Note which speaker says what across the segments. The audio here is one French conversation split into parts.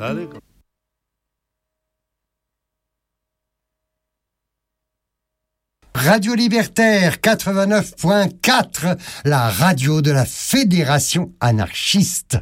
Speaker 1: Allez.
Speaker 2: Radio Libertaire 89.4, la radio de la Fédération anarchiste.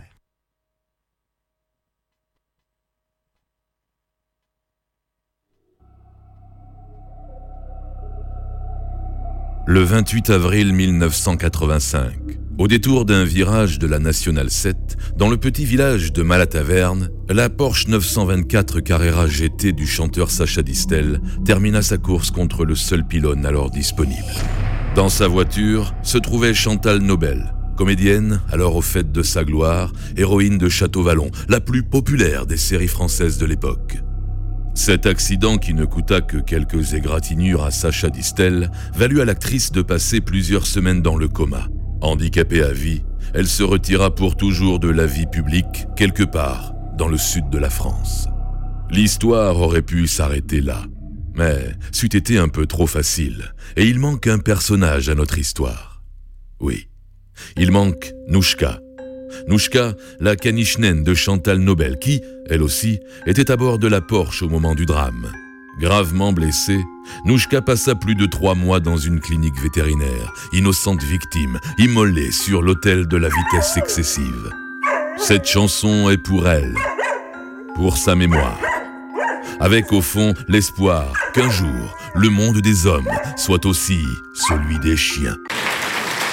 Speaker 3: Le 28 avril 1985, au détour d'un virage de la Nationale 7, dans le petit village de Malataverne, la Porsche 924 Carrera GT du chanteur Sacha Distel termina sa course contre le seul pylône alors disponible. Dans sa voiture se trouvait Chantal Nobel, comédienne alors au fait de sa gloire, héroïne de Château Vallon, la plus populaire des séries françaises de l'époque. Cet accident qui ne coûta que quelques égratignures à Sacha Distel valut à l'actrice de passer plusieurs semaines dans le coma. Handicapée à vie, elle se retira pour toujours de la vie publique, quelque part dans le sud de la France. L'histoire aurait pu s'arrêter là, mais c'eût été un peu trop facile, et il manque un personnage à notre histoire. Oui, il manque Nouchka. Nouchka, la caniche naine de Chantal Nobel, qui, elle aussi, était à bord de la Porsche au moment du drame. Gravement blessée, Nouchka passa plus de 3 mois dans une clinique vétérinaire, innocente victime, immolée sur l'autel de la vitesse excessive. Cette chanson est pour elle, pour sa mémoire, avec au fond l'espoir qu'un jour, le monde des hommes soit aussi celui des chiens.